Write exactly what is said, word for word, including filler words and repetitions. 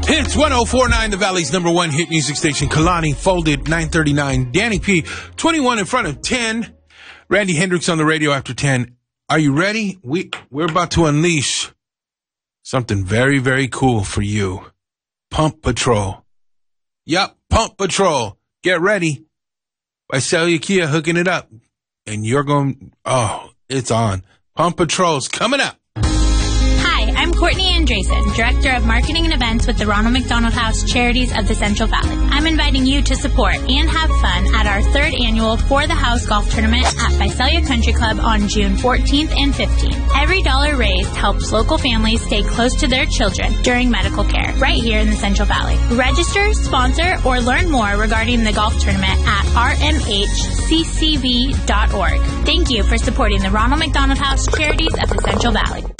Hits one oh four point nine, the Valley's number one hit music station. Kalani folded nine thirty-nine. Danny P, twenty-one in front of ten. Randy Hendricks on the radio after ten. Are you ready? We, we're about to unleash something very, very cool for you. Pump Patrol. Yup, Pump Patrol. Get ready. Visalia Kia hooking it up. And you're going, oh, it's on. Pump Patrol's coming up. I'm Courtney Andresen, Director of Marketing and Events with the Ronald McDonald House Charities of the Central Valley. I'm inviting you to support and have fun at our third annual For the House Golf Tournament at Visalia Country Club on June fourteenth and fifteenth. Every dollar raised helps local families stay close to their children during medical care right here in the Central Valley. Register, sponsor, or learn more regarding the golf tournament at r m h c c v dot org. Thank you for supporting the Ronald McDonald House Charities of the Central Valley.